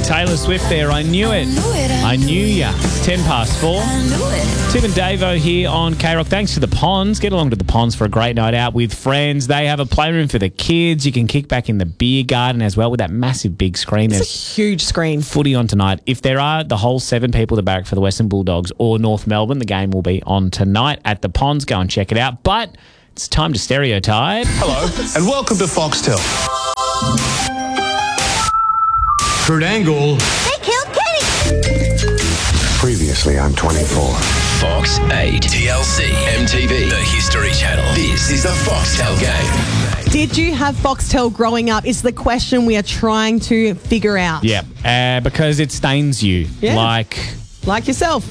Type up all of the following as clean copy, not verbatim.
Taylor Swift there. I knew it. I knew ya. It's 10 past 4. Tim and Davo here on K-Rock. Thanks to the Ponds. Get along to the Ponds for a great night out with friends. They have a playroom for the kids. You can kick back in the beer garden as well with that massive big screen. It's a huge screen. Footy on tonight. If there are the whole 7 people that barrack for the Western Bulldogs or North Melbourne, the game will be on tonight at the Ponds. Go and check it out. But it's time to stereotype. Hello, and welcome to Foxtel. Kurt Angle. They killed Kenny! Previously on 24. Fox 8, TLC, MTV, The History Channel. This is the Foxtel game. Did you have Foxtel growing up? Is the question we are trying to figure out. Yeah, because it stains you. Yeah. Like yourself.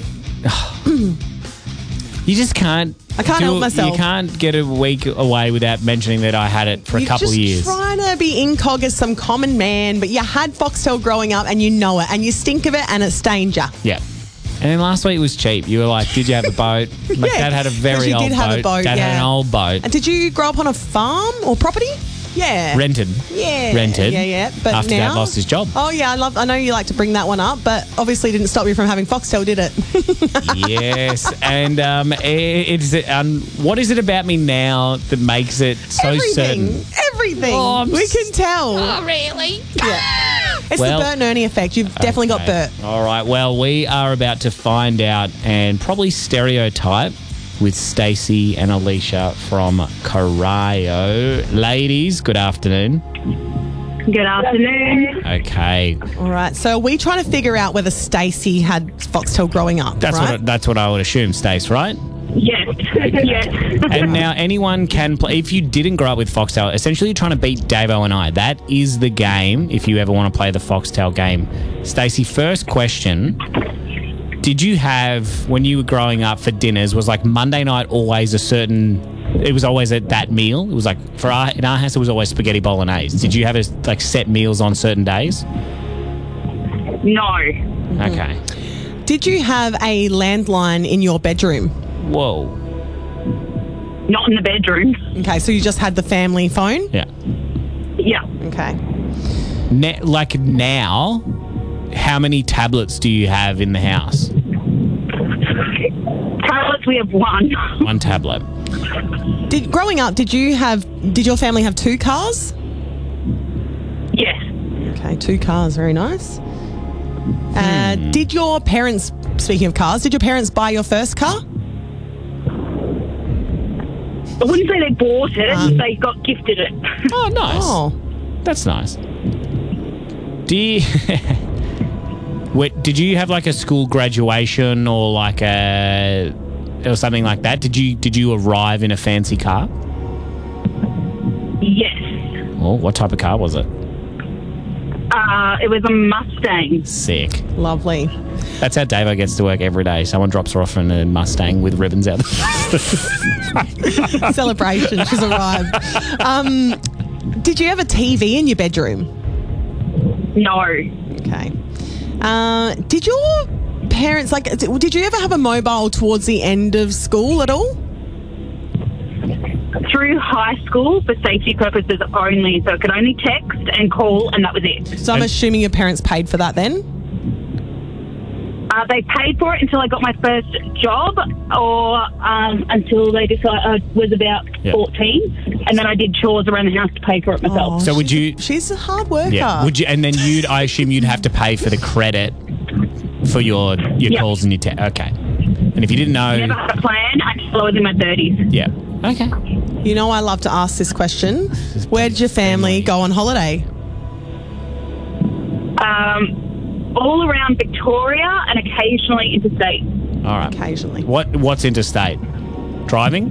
You just can't. I can't help myself. You can't get a week away without mentioning that I had it for a couple of years. You're just trying to be incog as some common man, but you had Foxtel growing up and you know it, and you stink of it and it stained you. Yeah. And then last week was cheap. You were like, did you have a boat? My dad had a very old boat. Have a boat. Dad had an old boat. And did you grow up on a farm or property? Yeah. Rented. Yeah. Rented. Yeah. But after now, Dad lost his job. Oh, yeah. I know you like to bring that one up, but obviously didn't stop you from having Foxtel, did it? Yes. And what is it about me now that makes it so certain? Everything. Oh, we can tell. Oh, really? Yeah. It's the Bert and Ernie effect. You've definitely got Bert. All right. Well, we are about to find out and probably stereotype with Stacey and Alicia from Corio. Ladies, good afternoon. Good afternoon. Okay. All right. So are we trying to figure out whether Stacey had Foxtel growing up, right? That's what I would assume, Stace, right? Yes. Yes. And now anyone can play. If you didn't grow up with Foxtel, essentially you're trying to beat Davo and I. That is the game if you ever want to play the Foxtel game. Stacey, first question. Did you have, when you were growing up for dinners, was like Monday night always it was always at that meal? It was like, in our house, it was always spaghetti bolognese. Did you have set meals on certain days? No. Okay. Did you have a landline in your bedroom? Whoa. Not in the bedroom. Okay, so you just had the family phone? Yeah. Yeah. Okay. Now, how many tablets do you have in the house? Tablets, we have one. One tablet. Growing up, did your family have 2 cars? Yes. Okay, 2 cars, very nice. Did your parents, speaking of cars, did your parents buy your first car? I wouldn't say they bought it, they got gifted it. Oh, nice. Oh. That's nice. Did you have like a school graduation or or something like that? Did you arrive in a fancy car? Yes. Oh, what type of car was it? It was a Mustang. Sick. Lovely. That's how Davo gets to work every day. Someone drops her off in a Mustang with ribbons out. Celebration. She's arrived. Did you have a TV in your bedroom? No. Okay. Did your parents, did you ever have a mobile towards the end of school at all? Through high school for safety purposes only, so I could only text and call, and that was it. So I'm assuming your parents paid for that then? They paid for it until I got my first job, or until they decided I was about 14, and then I did chores around the house to pay for it myself. Oh, So would you? She's a hard worker. Yeah. Would you? And then I assume you'd have to pay for the credit for your calls and your text. Okay. And if you didn't know, Never had a plan until I was in my 30s. yeah. Okay. You know I love to ask this question. Where did your family go on holiday? All around Victoria and occasionally interstate. All right. Occasionally. What's interstate? Driving?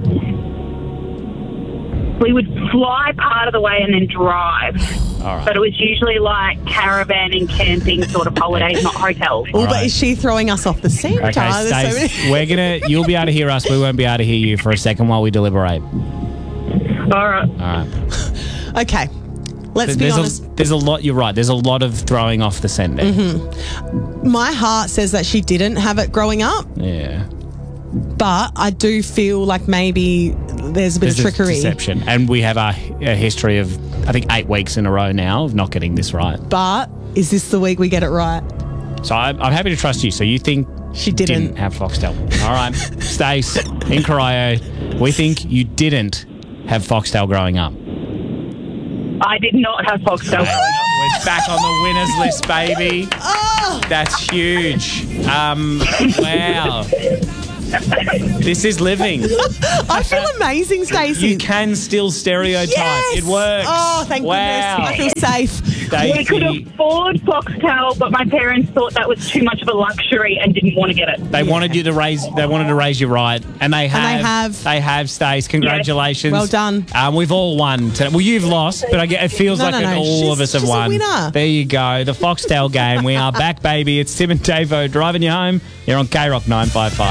We would fly part of the way and then drive. All right. But it was usually like caravanning, camping sort of holidays, not hotels. Oh, right. but is she throwing us off the scent? Okay, There's so Stace, many- you'll be able to hear us. We won't be able to hear you for a second while we deliberate. All right. All right. Okay. Let's be honest. There's a lot, you're right, there's a lot of throwing off the scent there. My heart says that she didn't have it growing up, Yeah. but I do feel like maybe there's a bit of trickery. Deception. And we have a history of, I think, 8 weeks in a row now of not getting this right. But is this the week we get it right? So I'm happy to trust you. So you think She didn't. have Foxtel. All right. Stace, in Corio, we think you didn't have Foxtel growing up. I did not have Foxtel. We're back on the winners list, baby. That's huge. Wow. This is living. I feel amazing, Stacey. You can still stereotype. Yes! It works. Oh, thank wow. goodness. I feel safe. We could afford Foxtel, but my parents thought that was too much of a luxury and didn't want to get it. They wanted you to raise. They wanted to raise you right, and they have. They have. Stace, congratulations. Well done. We've all won today. Well, you've lost, but it feels like all of us have won. A winner. There you go. The Foxtel game. We are back, baby. It's Tim and Davo driving you home. You're on K-Rock 955.